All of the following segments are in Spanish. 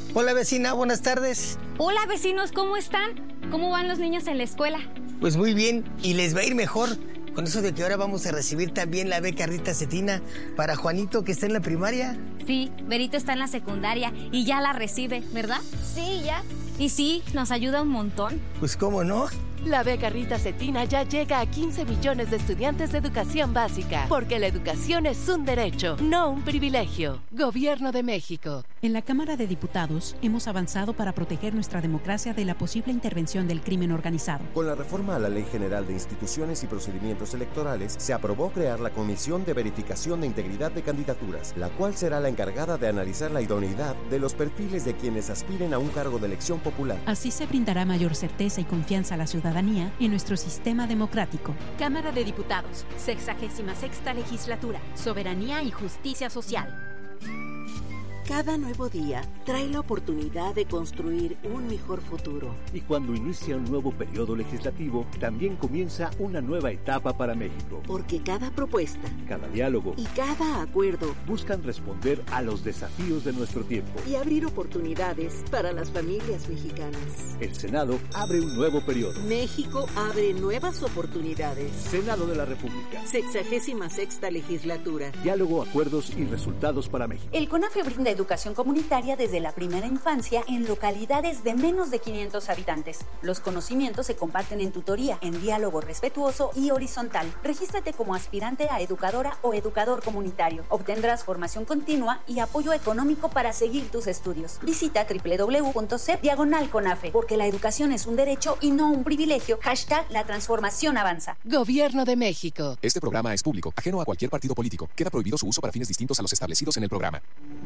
Hola vecina, buenas tardes. Hola vecinos, ¿cómo están? ¿Cómo van los niños en la escuela? Pues muy bien, y les va a ir mejor. Con eso de que ahora vamos a recibir también la beca Rita Cetina para Juanito, que está en la primaria. Sí, Berito está en la secundaria y ya la recibe, ¿verdad? Sí, ya. Y sí, nos ayuda un montón. Pues cómo no. La beca Rita Cetina ya llega a 15 millones de estudiantes de educación básica, porque la educación es un derecho, no un privilegio. Gobierno de México. En la Cámara de Diputados hemos avanzado para proteger nuestra democracia de la posible intervención del crimen organizado. Con la reforma a la Ley General de Instituciones y Procedimientos Electorales, se aprobó crear la Comisión de Verificación de Integridad de Candidaturas, la cual será la encargada de analizar la idoneidad de los perfiles de quienes aspiren a un cargo de elección popular. Así se brindará mayor certeza y confianza a la ciudadanía en nuestro sistema democrático. Cámara de Diputados, 66ª Legislatura, Soberanía y Justicia Social. Cada nuevo día trae la oportunidad de construir un mejor futuro. Y cuando inicia un nuevo periodo legislativo, también comienza una nueva etapa para México. Porque cada propuesta, cada diálogo y cada acuerdo buscan responder a los desafíos de nuestro tiempo y abrir oportunidades para las familias mexicanas. El Senado abre un nuevo periodo. México abre nuevas oportunidades. Senado de la República. 66ª Legislatura. Diálogo, acuerdos y resultados para México. El CONAFE brinda educación comunitaria desde la primera infancia en localidades de menos de 500 habitantes. Los conocimientos se comparten en tutoría, en diálogo respetuoso y horizontal. Regístrate como aspirante a educadora o educador comunitario. Obtendrás formación continua y apoyo económico para seguir tus estudios. Visita www.cep/CONAFE, porque la educación es un derecho y no un privilegio. #La transformación avanza. Gobierno de México. Este programa es público, ajeno a cualquier partido político. Queda prohibido su uso para fines distintos a los establecidos en el programa.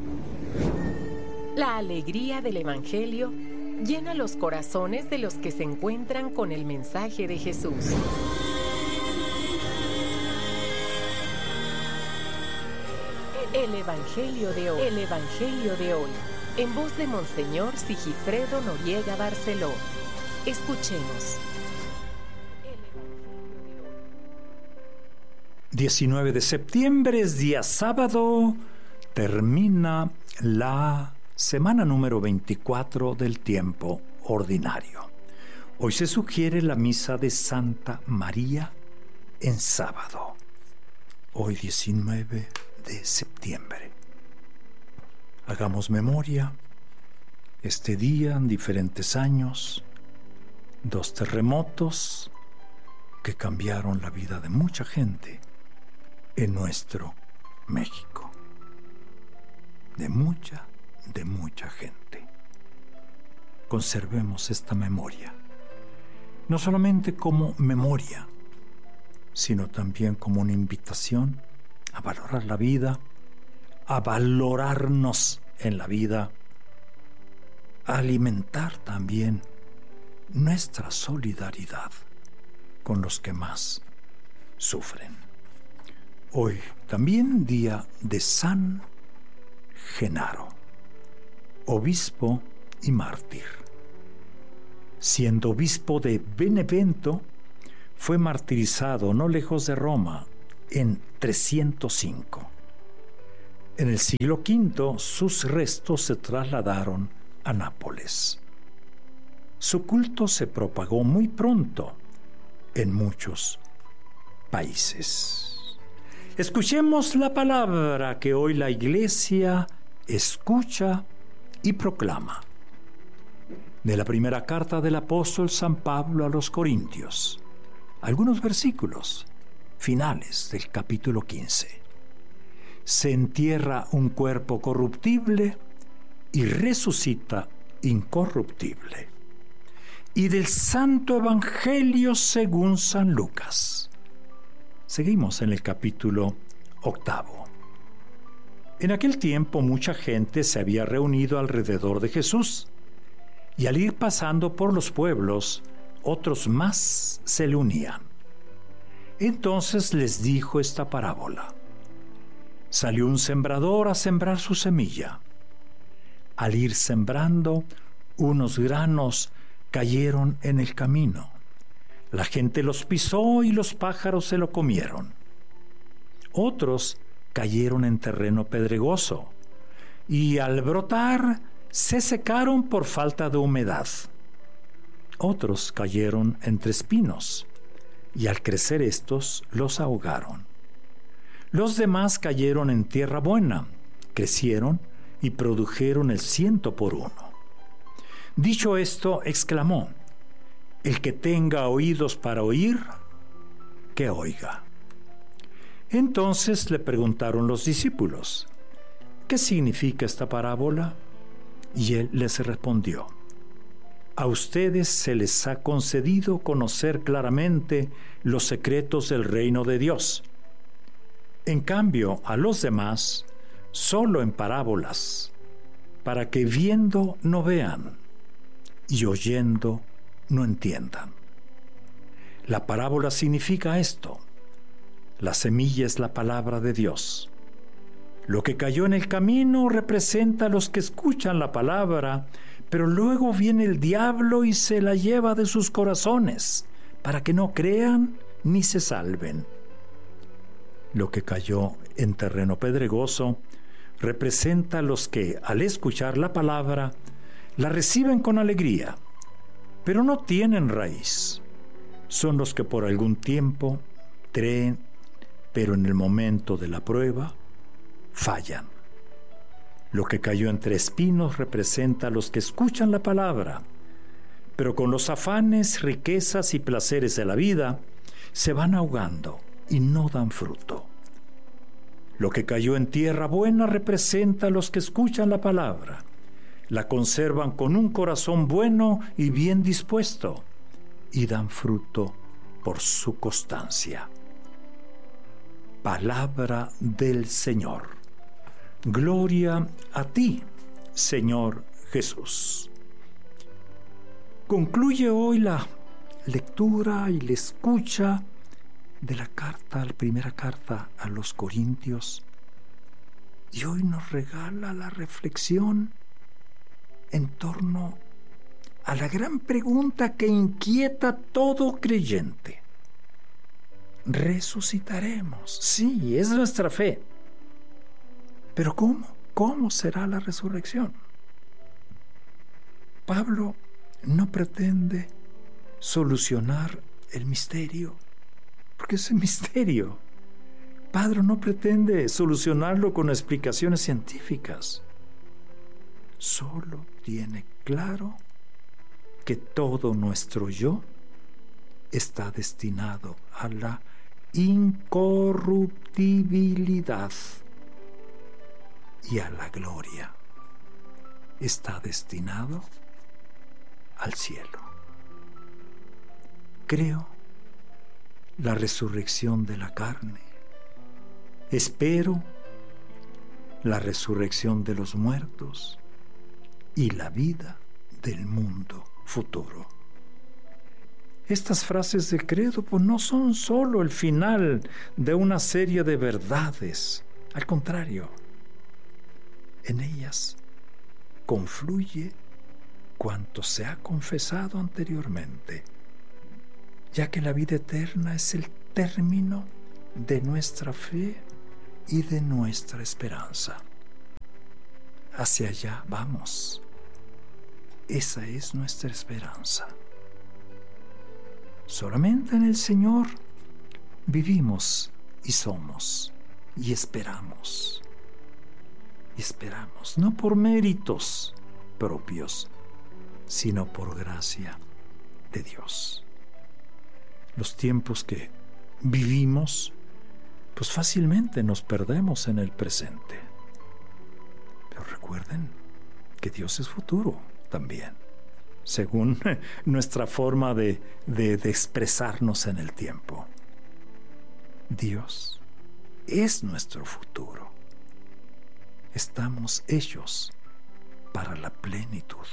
La alegría del Evangelio llena los corazones de los que se encuentran con el mensaje de Jesús. El Evangelio de hoy. El Evangelio de hoy. En voz de Monseñor Sigifredo Noriega Barceló. Escuchemos. 19 de septiembre es día sábado. Termina la semana número 24 del tiempo ordinario. Hoy se sugiere la misa de Santa María en sábado. Hoy 19 de septiembre. Hagamos memoria. Este día, en diferentes años, 2 terremotos que cambiaron la vida de mucha gente en nuestro México. De mucha gente. Conservemos esta memoria, no solamente como memoria, sino también como una invitación a valorar la vida, a valorarnos en la vida, a alimentar también nuestra solidaridad con los que más sufren. Hoy también día de San Genaro, obispo y mártir. Siendo obispo de Benevento, fue martirizado no lejos de Roma en 305. En el siglo V, sus restos se trasladaron a Nápoles. Su culto se propagó muy pronto en muchos países. Escuchemos la palabra que hoy la Iglesia escucha y proclama. De la primera carta del apóstol San Pablo a los Corintios, algunos versículos finales del capítulo 15. Se entierra un cuerpo corruptible y resucita incorruptible. Y del Santo Evangelio según San Lucas. Seguimos en el capítulo 8. En aquel tiempo mucha gente se había reunido alrededor de Jesús, y al ir pasando por los pueblos, otros más se le unían. Entonces les dijo esta parábola. Salió un sembrador a sembrar su semilla. Al ir sembrando, unos granos cayeron en el camino. La gente los pisó y los pájaros se lo comieron. Otros cayeron en terreno pedregoso y al brotar se secaron por falta de humedad. Otros cayeron entre espinos, y al crecer estos los ahogaron. Los demás cayeron en tierra buena, crecieron y produjeron el 100 por 1. Dicho esto, exclamó: el que tenga oídos para oír, que oiga. Entonces le preguntaron los discípulos: ¿qué significa esta parábola? Y él les respondió: a ustedes se les ha concedido conocer claramente los secretos del reino de Dios. En cambio, a los demás, solo en parábolas, para que viendo no vean y oyendo no entiendan. La parábola significa esto: la semilla es la palabra de Dios. Lo que cayó en el camino representa a los que escuchan la palabra, pero luego viene el diablo y se la lleva de sus corazones, para que no crean ni se salven. Lo que cayó en terreno pedregoso representa a los que, al escuchar la palabra, la reciben con alegría, pero no tienen raíz. Son los que por algún tiempo creen, pero en el momento de la prueba fallan. Lo que cayó entre espinos representa a los que escuchan la palabra, pero con los afanes, riquezas y placeres de la vida se van ahogando y no dan fruto. Lo que cayó en tierra buena representa a los que escuchan la palabra, la conservan con un corazón bueno y bien dispuesto, y dan fruto por su constancia. Palabra del Señor. Gloria a ti, Señor Jesús. Concluye hoy la lectura y la escucha de la primera carta a los Corintios, y hoy nos regala la reflexión en torno a la gran pregunta que inquieta a todo creyente: ¿resucitaremos? Sí, es nuestra fe. Pero ¿cómo? ¿Cómo será la resurrección? Pablo no pretende solucionar el misterio, porque es un misterio. Pablo no pretende solucionarlo con explicaciones científicas. Solo tiene claro que todo nuestro yo está destinado a la incorruptibilidad y a la gloria. Está destinado al cielo. Creo la resurrección de la carne. Espero la resurrección de los muertos y la vida del mundo futuro. Estas frases de credo pues no son solo el final de una serie de verdades. Al contrario, en ellas confluye cuanto se ha confesado anteriormente, ya que la vida eterna es el término de nuestra fe y de nuestra esperanza. Hacia allá vamos. Esa es nuestra esperanza. Solamente en el Señor vivimos y somos y esperamos. Y esperamos, no por méritos propios, sino por gracia de Dios. Los tiempos que vivimos, pues fácilmente nos perdemos en el presente. Pero recuerden que Dios es futuro también, según nuestra forma de expresarnos en el tiempo. Dios es nuestro futuro. Estamos hechos para la plenitud.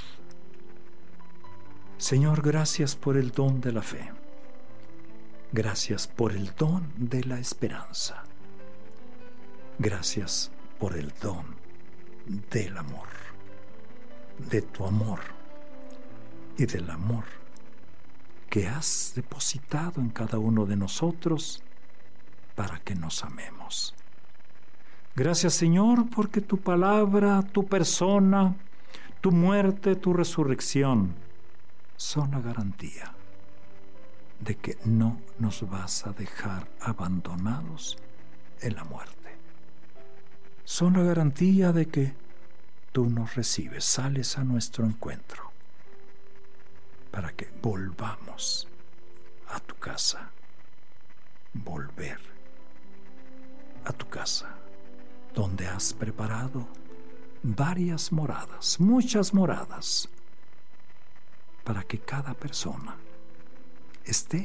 Señor, gracias por el don de la fe. Gracias por el don de la esperanza. Gracias por el don del amor, de tu amor y del amor que has depositado en cada uno de nosotros para que nos amemos. Gracias, Señor, porque tu palabra, tu persona, tu muerte, tu resurrección son la garantía de que no nos vas a dejar abandonados en la muerte. Son la garantía de que tú nos recibes, sales a nuestro encuentro para que volvamos a tu casa. Volver a tu casa, donde has preparado varias moradas, muchas moradas, para que cada persona esté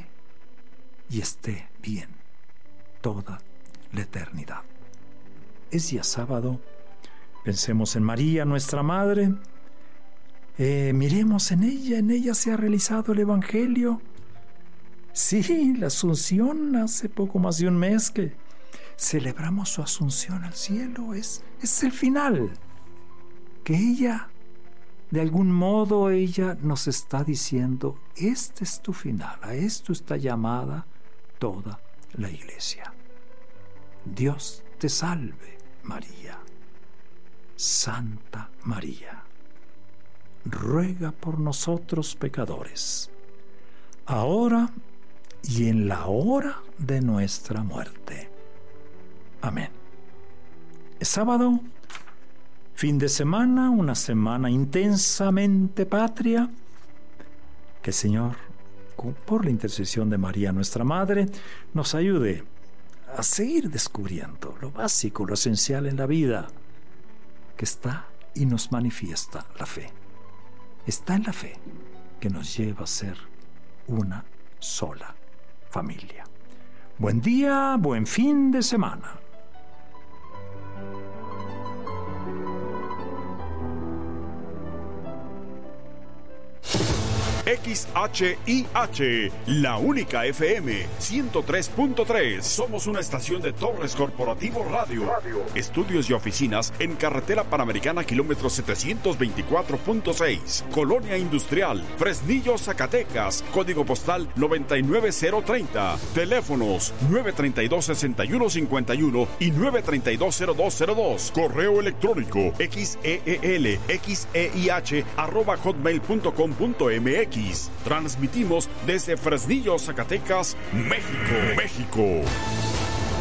bien toda la eternidad. Es ya sábado. Pensemos en María, nuestra Madre. Miremos en ella se ha realizado el Evangelio. Sí, la Asunción, hace poco más de un mes que celebramos su Asunción al cielo. Es el final. Que ella, de algún modo, ella nos está diciendo, este es tu final, a esto está llamada toda la Iglesia. Dios te salve, María. Santa María, ruega por nosotros pecadores, ahora y en la hora de nuestra muerte. Amén. Es sábado, fin de semana, una semana intensamente patria. Que el Señor, por la intercesión de María, nuestra Madre, nos ayude a seguir descubriendo lo básico, lo esencial en la vida, que está y nos manifiesta la fe. Está en la fe que nos lleva a ser una sola familia. Buen día, buen fin de semana. XHIH, la única FM 103.3. Somos una estación de Torres Corporativo Radio. Estudios y oficinas en Carretera Panamericana, kilómetro 724.6. Colonia Industrial, Fresnillo, Zacatecas. Código postal 99030. Teléfonos 932-6151 y 932-0202. Correo electrónico xeelxeih@hotmail.com.mx. Transmitimos desde Fresnillo, Zacatecas, México.